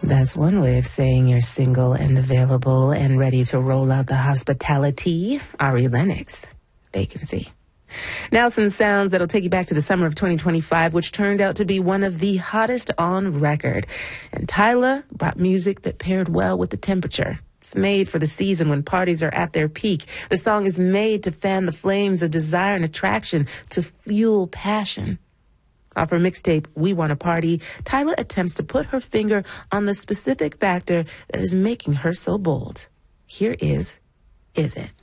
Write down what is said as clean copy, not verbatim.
That's one way of saying you're single and available and ready to roll out the hospitality. Ari Lennox, Vacancy. Now some sounds that'll take you back to the summer of 2025, which turned out to be one of the hottest on record. And Tyla brought music that paired well with the temperature. It's made for the season when parties are at their peak. The song is made to fan the flames of desire and attraction, to fuel passion. Off her mixtape, We Want to Party, Tyla attempts to put her finger on the specific factor that is making her so bold. Here is It?